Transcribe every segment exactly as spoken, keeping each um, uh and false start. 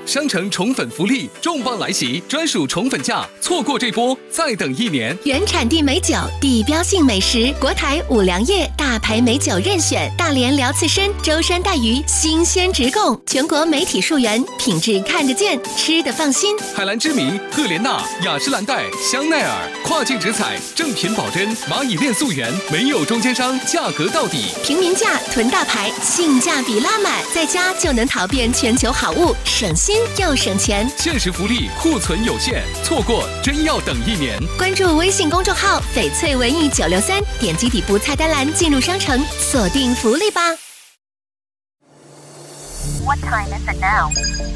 商城宠粉福利重磅来袭，专属宠粉价，错过这波再等一年。 原产地美酒，地标性美食，国台五粮液大牌美酒任选，大连辽刺参、舟山带鱼新鲜直供，全国媒体溯源，品质看得见，吃得放心。 海蓝之谜、赫莲娜、雅诗兰黛、香奈儿，跨境直采，正品保真，蚂蚁链溯源，没有中间商，价格到底， 平民价囤大牌，性价比拉满，在家就能淘遍全球好物，省心又省钱。 限时福利，库存有限，错过真要等一年。 关注微信公众号翡翠文艺九六三，点击底部菜单栏进入商城，锁定福利吧。 What time is it now?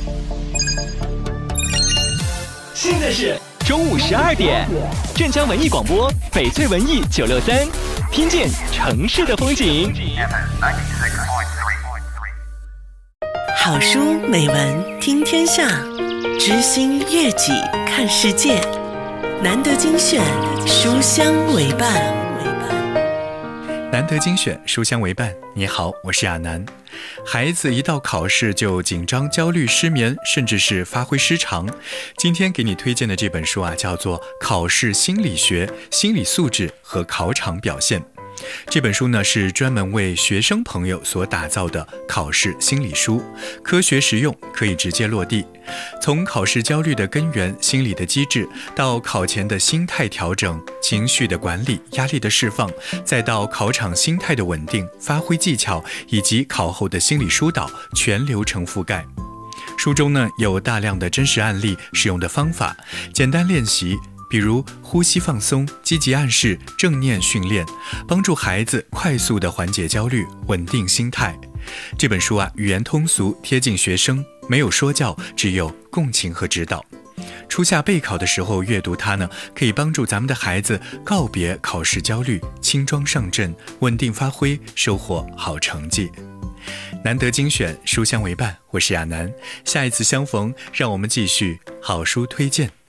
现在是中午十二点，镇江文艺广播翡翠文艺九六三，听见城市的风景。 好书美文听天下，知心悦己看世界。难得精选，书香为伴。 难得精选，书香为伴。你好，我是亚楠。孩子一到考试就紧张、焦虑、失眠，甚至是发挥失常。今天给你推荐的这本书啊，叫做《考试心理学：心理素质和考场表现》。这本书呢是专门为学生朋友所打造的考试心理书，科学实用，可以直接落地。从考试焦虑的根源、心理的机制，到考前的心态调整、情绪的管理、压力的释放，再到考场心态的稳定、发挥技巧，以及考后的心理疏导，全流程覆盖。书中呢有大量的真实案例、使用的方法、简单练习，比如呼吸放松、积极暗示、正念训练，帮助孩子快速地缓解焦虑、稳定心态。这本书啊，语言通俗，贴近学生，没有说教，只有共情和指导。初夏备考的时候阅读它呢，可以帮助咱们的孩子告别考试焦虑，轻装上阵，稳定发挥，收获好成绩。难得精选，书香为伴，我是亚楠。下一次相逢，让我们继续好书推荐。